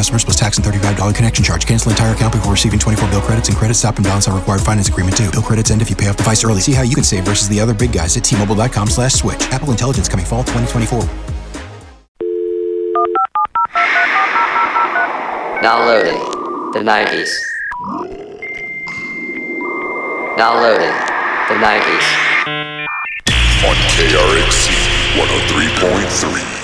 customers plus tax and $35 connection charge. Cancel entire account before receiving 24 bill credits and credit stop and balance on required finance agreement due. Bill credits end if you pay off device early. See how you can save versus the other big guys at T-Mobile.com/switch. Apple Intelligence coming fall 2024. Downloading the 90s. Downloading the 90s. On KRXC 103.3.